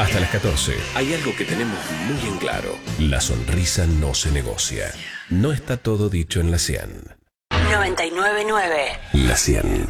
Hasta las 14. Hay algo que tenemos muy en claro. La sonrisa no se negocia. No está todo dicho en la 100. 99.9. La 100.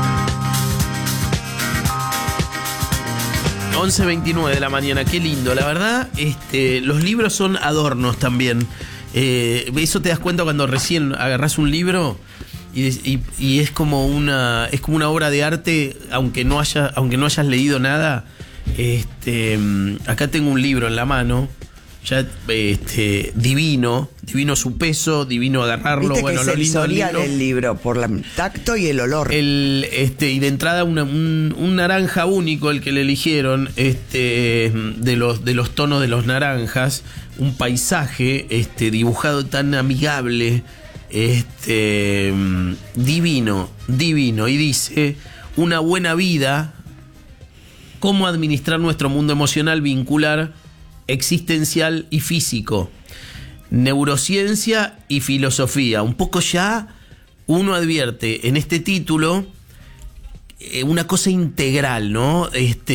11:29 de la mañana, qué lindo, la verdad. Los libros son adornos también. Eso te das cuenta cuando recién agarrás un libro y es como una obra de arte, aunque no hayas leído nada. Acá tengo un libro en la mano, ya divino su peso, divino agarrarlo. Viste, bueno, que lo es lindo del sensorial libro. el libro por el tacto y el olor. Y de entrada un naranja único el que le eligieron, de los tonos de los naranjas, un paisaje dibujado tan amigable, divino, y dice: una buena vida, cómo administrar nuestro mundo emocional, vincular, existencial y físico, neurociencia y filosofía. Un poco ya uno advierte en este título una cosa integral, ¿no?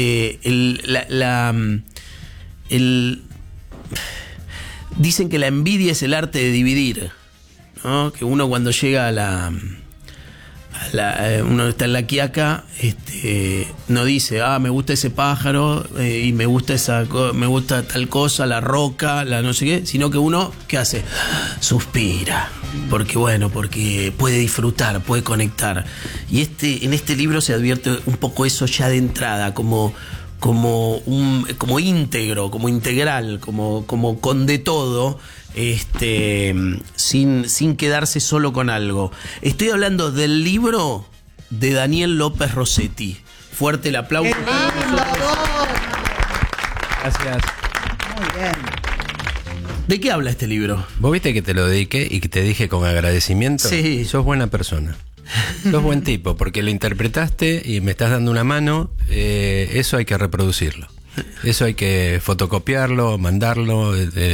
Dicen que la envidia es el arte de dividir, ¿no? Que uno cuando llega uno está en la quiaca, no dice, me gusta ese pájaro, y me gusta tal cosa, la roca, la no sé qué, sino que uno, ¿qué hace? Suspira, porque puede disfrutar, puede conectar. Y en este libro se advierte un poco eso ya de entrada, como íntegro, como integral, como con de todo, sin quedarse solo con algo. Estoy hablando del libro de Daniel López Rossetti. Fuerte el aplauso. Gracias. Muy bien. ¿De qué habla este libro? ¿Vos viste que te lo dediqué y que te dije con agradecimiento? Sí. Sos buena persona. Sos buen tipo, porque lo interpretaste y me estás dando una mano. Eso hay que reproducirlo. Eso hay que fotocopiarlo, mandarlo.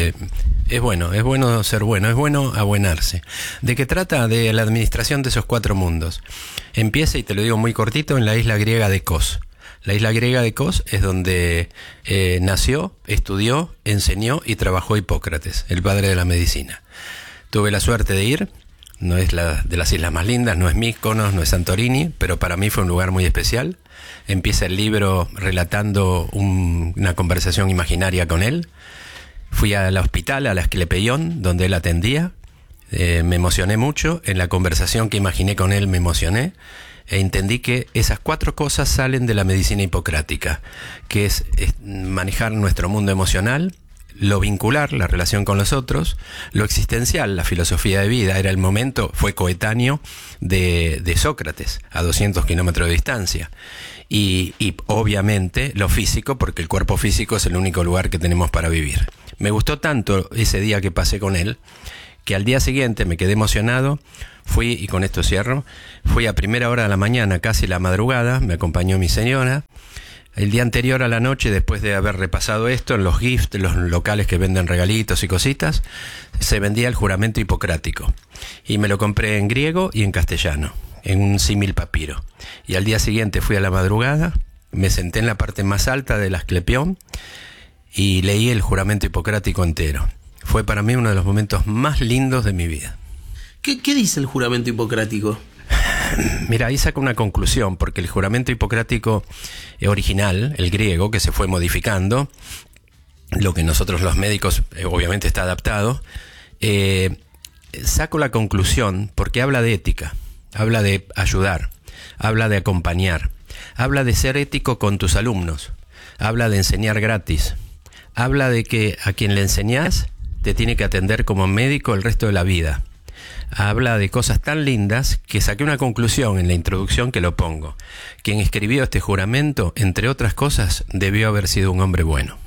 Es bueno ser bueno, es bueno abuenarse. ¿De qué trata? De la administración de esos 4 mundos. Empieza, y te lo digo muy cortito, en la isla griega de Kos. La isla griega de Kos es donde nació, estudió, enseñó y trabajó Hipócrates, el padre de la medicina. Tuve la suerte de ir. No es de las islas más lindas, no es Mykonos, no es Santorini, pero para mí fue un lugar muy especial. Empieza el libro relatando una conversación imaginaria con él. Fui al hospital, a la Asclepeión, donde él atendía. Me emocioné mucho. En la conversación que imaginé con él me emocioné. E entendí que esas 4 cosas salen de la medicina hipocrática, que es manejar nuestro mundo emocional, lo vincular, la relación con los otros, lo existencial, la filosofía de vida. Era el momento, fue coetáneo de Sócrates, a 200 kilómetros de distancia. Y obviamente lo físico, porque el cuerpo físico es el único lugar que tenemos para vivir. Me gustó tanto ese día que pasé con él, que al día siguiente me quedé emocionado. Fui, y con esto cierro, fui a primera hora de la mañana, casi la madrugada, me acompañó mi señora. El día anterior a la noche, después de haber repasado esto, en los gift, los locales que venden regalitos y cositas, se vendía el juramento hipocrático. Y me lo compré en griego y en castellano, en un símil papiro. Y al día siguiente fui a la madrugada, me senté en la parte más alta del Asclepión y leí el juramento hipocrático entero. Fue para mí uno de los momentos más lindos de mi vida. ¿Qué dice el juramento hipocrático? Mira, ahí saco una conclusión, porque el juramento hipocrático original, el griego, que se fue modificando, lo que nosotros los médicos, obviamente está adaptado, saco la conclusión porque habla de ética, habla de ayudar, habla de acompañar, habla de ser ético con tus alumnos, habla de enseñar gratis, habla de que a quien le enseñás te tiene que atender como médico el resto de la vida. Habla de cosas tan lindas que saqué una conclusión en la introducción que lo pongo. Quien escribió este juramento, entre otras cosas, debió haber sido un hombre bueno.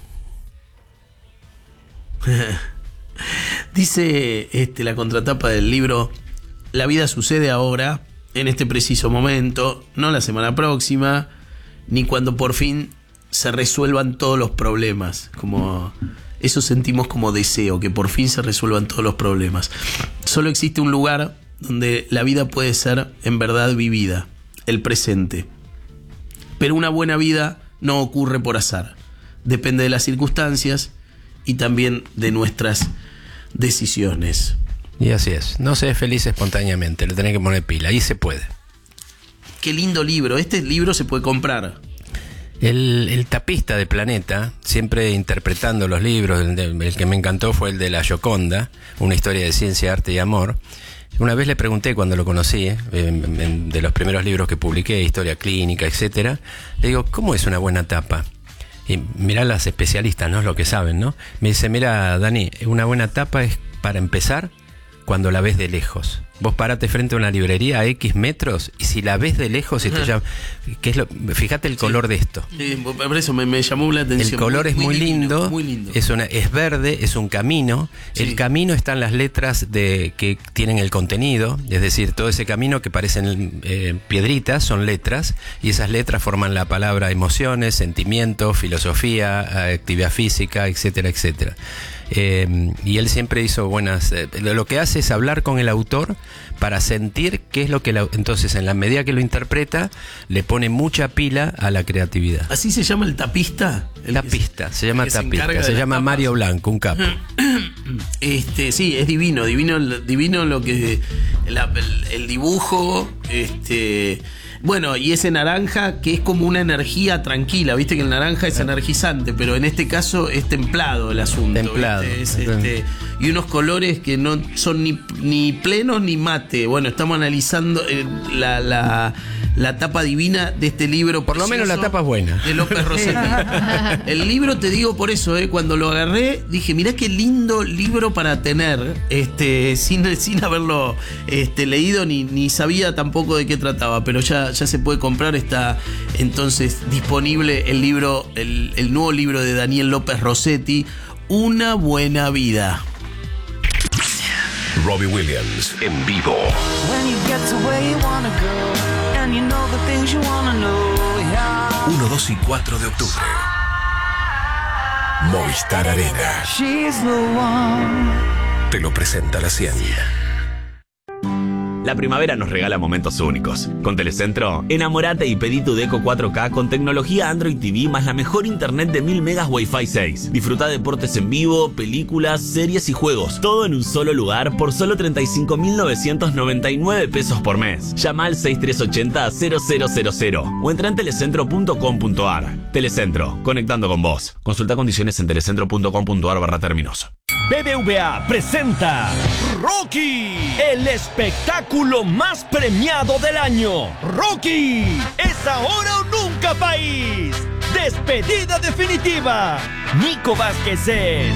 Dice la contratapa del libro: la vida sucede ahora, en este preciso momento, no la semana próxima, ni cuando por fin se resuelvan todos los problemas. Como eso sentimos como deseo, que por fin se resuelvan todos los problemas. Solo existe un lugar donde la vida puede ser en verdad vivida, el presente. Pero una buena vida no ocurre por azar. depende de las circunstancias y también de nuestras decisiones. Y así es, no se es feliz espontáneamente, le tenés que poner pila, y se puede. Qué lindo libro, este libro se puede comprar. El tapista de Planeta, siempre interpretando los libros, el que me encantó fue el de La Gioconda, una historia de ciencia, arte y amor. Una vez le pregunté cuando lo conocí, de los primeros libros que publiqué, historia clínica, etcétera, le digo, ¿cómo es una buena tapa? Y mirá las especialistas, ¿no? Lo que saben, ¿no? Me dice, mira, Dani, una buena tapa es, para empezar, cuando la ves de lejos. Vos parate frente a una librería a X metros y si la ves de lejos y te llama, fíjate el color de esto. Por eso me llamó la atención. El color es muy lindo, muy lindo. Es verde, es un camino. Sí. El camino están las letras que tienen el contenido, es decir, todo ese camino que parecen piedritas son letras y esas letras forman la palabra emociones, sentimientos, filosofía, actividad física, etcétera, etcétera. Y él siempre hizo buenas... lo que hace es hablar con el autor para sentir qué es lo que... entonces, en la medida que lo interpreta, le pone mucha pila a la creatividad. ¿Así se llama el tapista? Tapista, se llama tapista. Se llama Mario Blanco, un capo. Sí, es divino lo que... el dibujo, bueno, y ese naranja que es como una energía tranquila, viste que el naranja es energizante, pero en este caso es templado el asunto. Templado. Y unos colores que no son ni plenos ni mate. Bueno, estamos analizando la tapa divina de este libro. Por lo menos la tapa es buena. De López Rossetti. El libro, te digo por eso, cuando lo agarré, dije, mirá qué lindo libro para tener, sin haberlo leído ni sabía tampoco de qué trataba, pero ya se puede comprar, está entonces disponible el libro, el nuevo libro de Daniel López Rossetti, Una buena vida. Robbie Williams en vivo. 1, 2 y 4 de octubre. Movistar Arena. Te lo presenta la 100. La primavera nos regala momentos únicos. Con Telecentro, enamorate y pedí tu Deco 4K con tecnología Android TV más la mejor internet de 1000 megas Wi-Fi 6. Disfruta deportes en vivo, películas, series y juegos. Todo en un solo lugar por solo 35.999 pesos por mes. Llama al 6380-0000 o entra en telecentro.com.ar. Telecentro, conectando con vos. Consulta condiciones en telecentro.com.ar/términos. BBVA presenta Rocky, el espectáculo más premiado del año. Rocky, es ahora o nunca, país. Despedida definitiva. Nico Vázquez es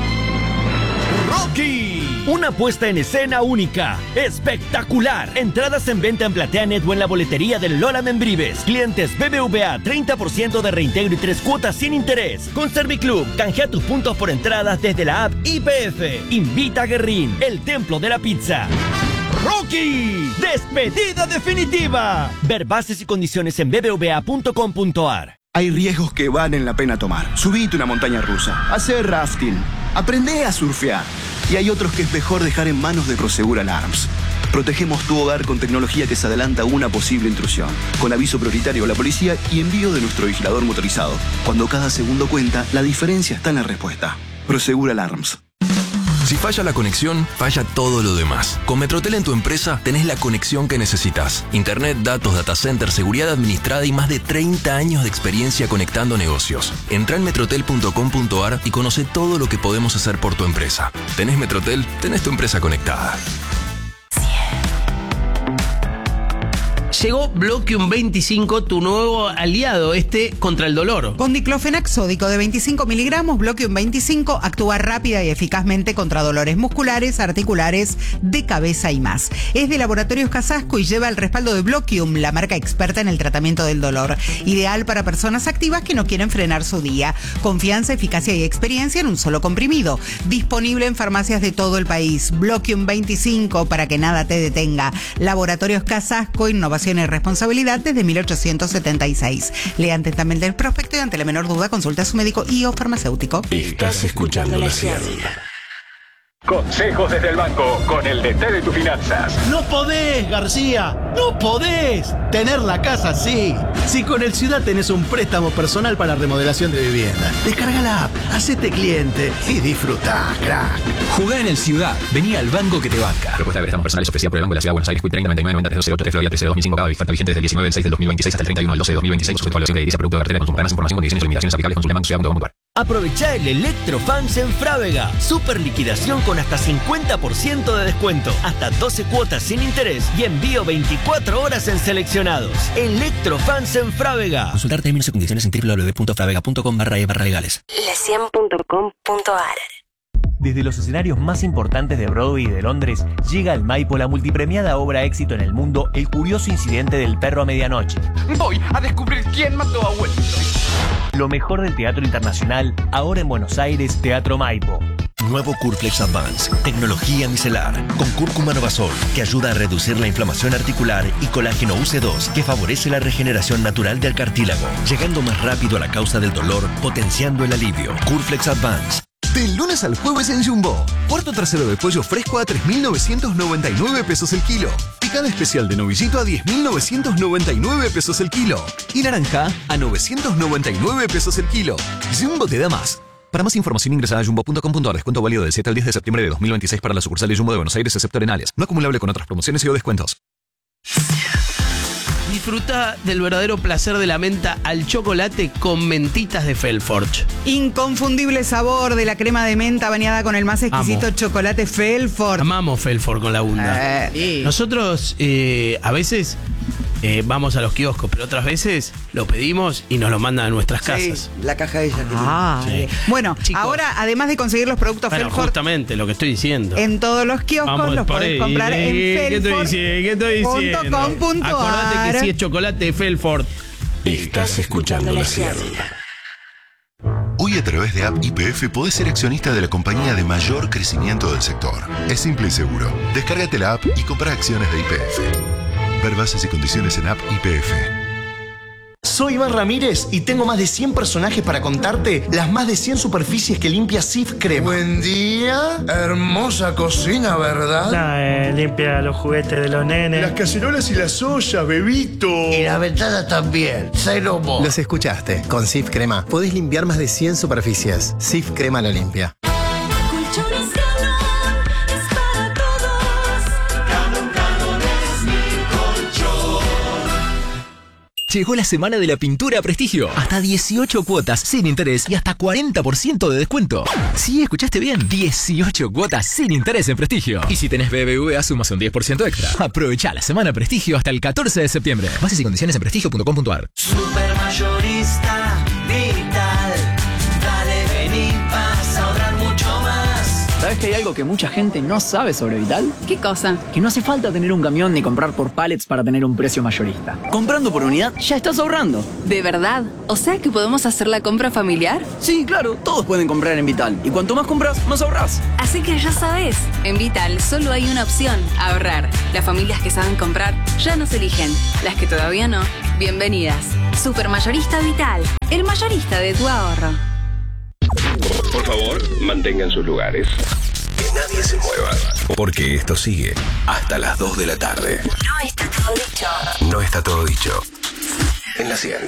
Rocky, una puesta en escena única, espectacular. Entradas en venta en PlateaNet o en la boletería del Lola Membrives. Clientes BBVA, 30% de reintegro y 3 cuotas sin interés. Con Serviclub, canjea tus puntos por entradas desde la app IPF. Invita a Guerrín, el templo de la pizza. Rocky, despedida definitiva. Ver bases y condiciones en bbva.com.ar. Hay riesgos que valen la pena tomar. Subite una montaña rusa, hacer rafting, aprende a surfear. Y hay otros que es mejor dejar en manos de Prosegur Alarms. Protegemos tu hogar con tecnología que se adelanta a una posible intrusión, con aviso prioritario a la policía y envío de nuestro vigilador motorizado. Cuando cada segundo cuenta, la diferencia está en la respuesta. Prosegur Alarms. Si falla la conexión, falla todo lo demás. Con Metrotel en tu empresa tenés la conexión que necesitas. Internet, datos, data center, seguridad administrada y más de 30 años de experiencia conectando negocios. Entrá en metrotel.com.ar y conoce todo lo que podemos hacer por tu empresa. ¿Tenés Metrotel? Tenés tu empresa conectada. Llegó Bloquium 25, tu nuevo aliado, contra el dolor. Con diclofenac sódico de 25 miligramos, Bloquium 25 actúa rápida y eficazmente contra dolores musculares, articulares, de cabeza y más. Es de Laboratorios Casasco y lleva el respaldo de Bloquium, la marca experta en el tratamiento del dolor. Ideal para personas activas que no quieren frenar su día. Confianza, eficacia y experiencia en un solo comprimido. Disponible en farmacias de todo el país. Bloquium 25 para que nada te detenga. Laboratorios Casasco, innovación y responsabilidad desde 1876. Lea atentamente el prospecto y ante la menor duda consulte a su médico y o farmacéutico. Estás escuchando la 100. Consejos desde el banco con el DT de tus finanzas. No podés, García, no podés tener la casa así. Si con el Ciudad tenés un préstamo personal para remodelación de vivienda, descarga la app, hacete cliente y disfrutá, crack. Jugá en el Ciudad. Vení al banco que te banca. Propuesta de préstamos personales ofrecida por el Banco de la Ciudad de Buenos Aires. Quit 30 99 90 328 3 2005 cada oferta vigente desde el 19 del 6 del 2026 hasta el 31 del 12 de 2026. Sujeto a evaluación de edilicia, producto de cartera de consumo. Para más información, condiciones y limitaciones aplicables, consulta banco. Aprovecha el Electrofans en Frávega. Super liquidación con hasta 50% de descuento. Hasta 12 cuotas sin interés y envío 24 horas en seleccionados. Electrofans en Frávega. Consultar términos y condiciones en www.fravega.com/legales. Le100.com.ar. Desde los escenarios más importantes de Broadway y de Londres, llega al Maipo la multipremiada obra éxito en el mundo, El curioso incidente del perro a medianoche. Voy a descubrir quién mató a Wellington. Lo mejor del teatro internacional, ahora en Buenos Aires, Teatro Maipo. Nuevo Curflex Advance, tecnología micelar, con cúrcuma novasol, que ayuda a reducir la inflamación articular, y colágeno UC2, que favorece la regeneración natural del cartílago, llegando más rápido a la causa del dolor, potenciando el alivio. Curflex Advance. Del lunes al jueves en Jumbo. Cuarto trasero de pollo fresco a 3.999 pesos el kilo. Picada especial de novillito a 10.999 pesos el kilo. Y naranja a 999 pesos el kilo. Jumbo te da más. Para más información ingresa a jumbo.com.ar. Descuento válido del 7 al 10 de septiembre de 2026 para la sucursal de Jumbo de Buenos Aires, excepto Arenales. No acumulable con otras promociones y o descuentos. Disfruta del verdadero placer de la menta al chocolate con mentitas de Felforge. Inconfundible sabor de la crema de menta bañada con el más exquisito chocolate Felforge. Amamos Felforge con la bunda. Nosotros a veces vamos a los kioscos, pero otras veces lo pedimos y nos lo mandan a nuestras casas. La caja de ella. Sí. Bueno, chicos, ahora además de conseguir los productos Felforge, justamente lo que estoy diciendo. En todos los kioscos los podés comprar en felforge.com.ar. Acordate que si es chocolate Felforge. Estás escuchando La Sierra. Hoy a través de App YPF podés ser accionista de la compañía de mayor crecimiento del sector. Es simple y seguro. Descárgate la app y compra acciones de YPF. Ver bases y condiciones en App YPF. Soy Iván Ramírez y tengo más de 100 personajes para contarte las más de 100 superficies que limpia Cif Crema. Buen día, hermosa cocina, ¿verdad? Limpia los juguetes de los nenes. Las cacerolas y las ollas, bebito. Y la ventana también, cero mo. Los escuchaste, con Cif Crema podés limpiar más de 100 superficies. Cif Crema lo limpia. Llegó la semana de la pintura a Prestigio. Hasta 18 cuotas sin interés y hasta 40% de descuento. Sí, escuchaste bien. 18 cuotas sin interés en Prestigio. Y si tenés BBVA, sumas un 10% extra. Aprovecha la semana Prestigio hasta el 14 de septiembre. Bases y condiciones en prestigio.com.ar. Supermayorista Vital. Dale, vení, vas a ahorrar mucho más. ¿Sabes que hay algo que mucha gente no sabe sobre Vital? ¿Qué cosa? Que no hace falta tener un camión ni comprar por pallets para tener un precio mayorista. Comprando por unidad, ya estás ahorrando. ¿De verdad? ¿O sea que podemos hacer la compra familiar? Sí, claro, todos pueden comprar en Vital. Y cuanto más compras, más ahorrás. Así que ya sabes, en Vital solo hay una opción, ahorrar. Las familias que saben comprar ya nos eligen. Las que todavía no, bienvenidas. Supermayorista Vital, el mayorista de tu ahorro. Por favor, mantengan sus lugares. Que nadie se mueva. Porque esto sigue hasta las 2 de la tarde. No está todo dicho. No está todo dicho. En La 100.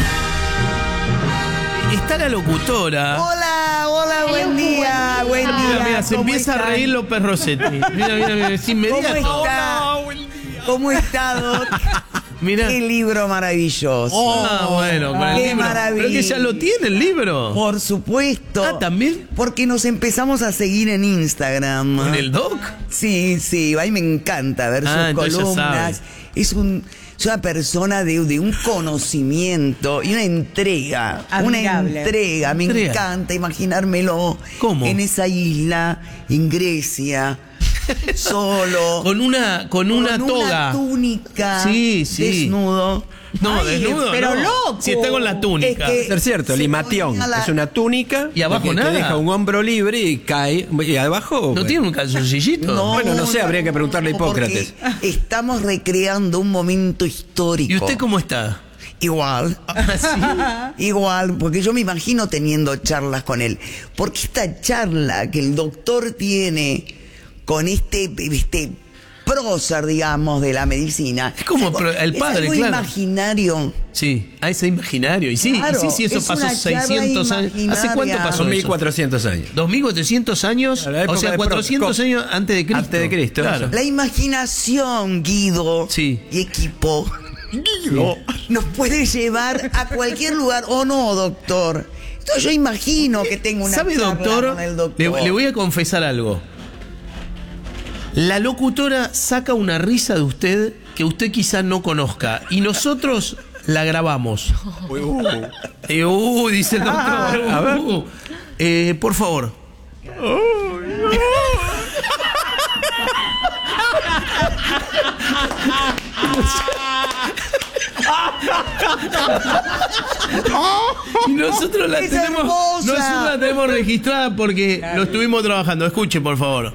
Está la locutora. Hola, buen día. Mira, se empieza a reír López Rossetti. Mira, es inmediato. ¿Cómo está? ¿Cómo está, Doc? Mira. Qué libro maravilloso. Bueno, con el qué libro. Maravilla. Pero que ya lo tiene el libro. Por supuesto. ¿también? Porque nos empezamos a seguir en Instagram. ¿Con el Doc? Sí, a mí me encanta ver sus columnas. Es una persona de un conocimiento y una entrega. Amigable. Una entrega. Me encanta imaginármelo. ¿Cómo? En esa isla, en Grecia. Solo. Con una toga. Una túnica. Sí. Desnudo. No, desnudo. Pero no. loco. Si está con la túnica. Es cierto, limatión. Es una túnica. Y abajo nada. Que deja un hombro libre y cae. Y abajo. ¿No tiene un calzoncillito? Bueno, no sé, habría que preguntarle a Hipócrates. Estamos recreando un momento histórico. ¿Y usted cómo está? Igual. Igual, porque yo me imagino teniendo charlas con él. Porque esta charla que el doctor tiene con este prócer, digamos, de la medicina. Es como el padre, es algo claro. Imaginario. Sí, es imaginario. Y sí, claro, eso pasó 600 años. ¿Hace cuánto pasó? 2400 años. 2400 años, o sea, 400 años antes de Cristo. Antes de Cristo, claro. La imaginación, Guido, y equipo, nos puede llevar a cualquier lugar, ¿o no, doctor? Entonces yo imagino que tengo una ¿Sabe, charla doctor? con el doctor. Le voy a confesar algo. La locutora saca una risa de usted que usted quizá no conozca y nosotros la grabamos. Dice el doctor. A ver. Por favor. Y nosotros la tenemos registrada porque lo estuvimos trabajando. Escuche, por favor.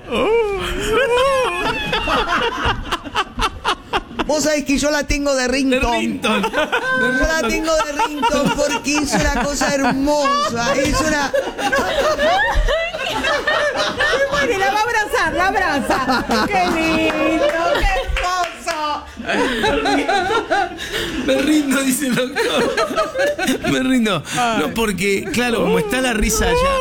Vos sabés que yo la tengo de ringtone. Yo la tengo de ringtone porque es una cosa hermosa. Es una... Bueno, la va a abrazar, la abraza. ¡Qué lindo! ¡Qué hermoso! Me rindo, dice el doctor. Me rindo. No, porque, claro, como está la risa allá.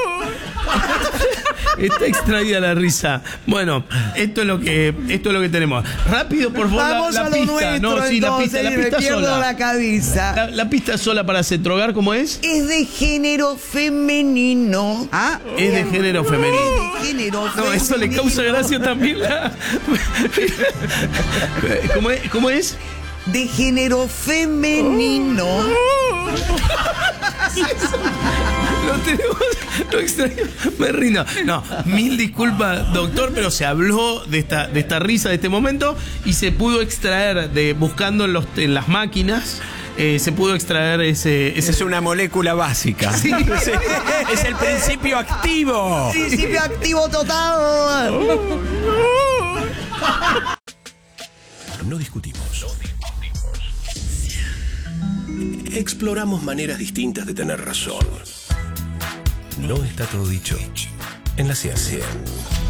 Está extraída la risa. Bueno, esto es lo que tenemos. Rápido, por favor, vamos la a lo pista. Nuestro, No, sí, entonces, la pista me pierdo sola. la cabeza. La pista sola para Cetrogar, ¿cómo es? Es de género femenino. Es de género femenino. Es de género femenino. No, eso le causa gracia también. ¿Cómo es? De género femenino. Lo extraño. Me rindo. No, mil disculpas, doctor, pero se habló de esta risa de este momento y se pudo extraer buscando en las máquinas. Se pudo extraer ese... Es una molécula básica. Sí. Es el principio activo. Principio activo total. No discutimos. Exploramos maneras distintas de tener razón. No está todo dicho en la ciencia.